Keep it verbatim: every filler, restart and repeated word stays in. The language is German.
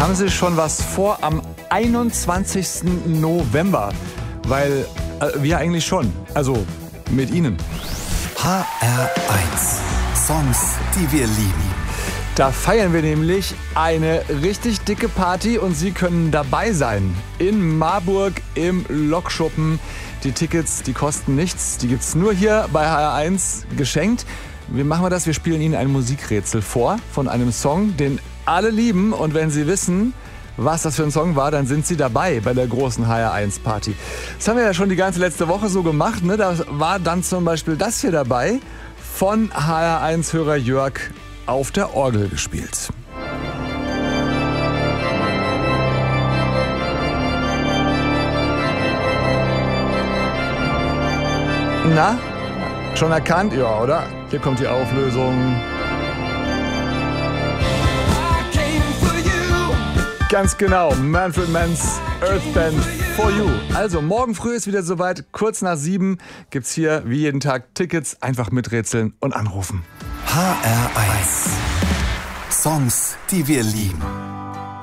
Haben Sie schon was vor am einundzwanzigsten November? Weil äh, wir eigentlich schon. Also mit Ihnen. H R eins. Songs, die wir lieben. Da feiern wir nämlich eine richtig dicke Party und Sie können dabei sein. In Marburg im Lokschuppen. Die Tickets, die kosten nichts. Die gibt's nur hier bei H R eins geschenkt. Wie machen wir das? Wir spielen Ihnen ein Musikrätsel vor von einem Song, den alle lieben. Und wenn Sie wissen, was das für ein Song war, dann sind Sie dabei bei der großen H R eins Party. Das haben wir ja schon die ganze letzte Woche so gemacht. Ne? Da war dann zum Beispiel das hier dabei von H R eins-Hörer Jörg auf der Orgel gespielt. Na, schon erkannt? Ja, oder? Hier kommt die Auflösung. Ganz genau, Manfred Mann's Earth Band for You. Also, morgen früh ist wieder soweit. Kurz nach sieben gibt's hier wie jeden Tag Tickets. Einfach miträtseln und anrufen. H R eins. Songs, die wir lieben.